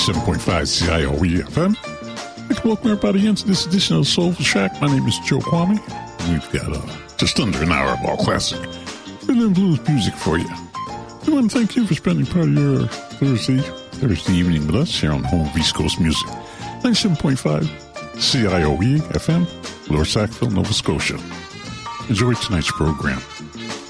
97.5 CIOE FM. I'd like to welcome everybody into this edition of Soulful Shack. My name is Joe Kwame. We've got just under an hour of all classic rhythm and blues music for you. We want to thank you for spending part of your Thursday evening with us here on the home of East Coast Music. 97.5 CIOE FM, Lower Sackville, Nova Scotia. Enjoy tonight's program.